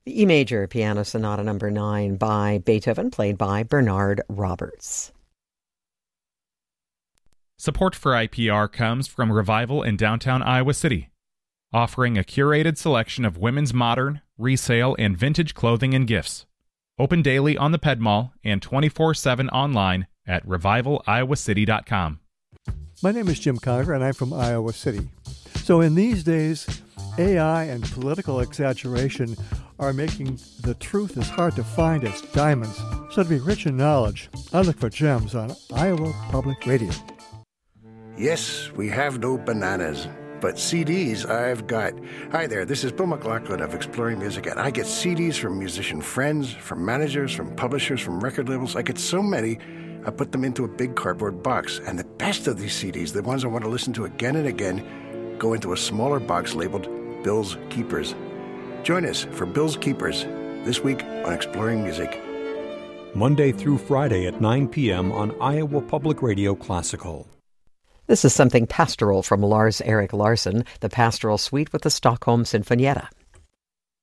The E major Piano Sonata Number 9 by Beethoven, played by Bernard Roberts. Support for IPR comes from Revival in downtown Iowa City, offering a curated selection of women's modern, resale, and vintage clothing and gifts. Open daily on the Ped Mall and 24/7 online at revivaliowacity.com. My name is Jim Conger, and I'm from Iowa City. So in these days, AI and political exaggeration are making the truth as hard to find as diamonds. So to be rich in knowledge, I look for gems on Iowa Public Radio. Yes, we have no bananas, but CDs I've got. Hi there, this is Bill McLaughlin of Exploring Music, and I get CDs from musician friends, from managers, from publishers, from record labels. I get so many, I put them into a big cardboard box. And the best of these CDs, the ones I want to listen to again and again, go into a smaller box labeled Bill's Keepers. Join us for Bill's Keepers this week on Exploring Music. Monday through Friday at 9 p.m. on Iowa Public Radio Classical. This is something pastoral from Lars Erik Larsson, the Pastoral Suite with the Stockholm Sinfonietta.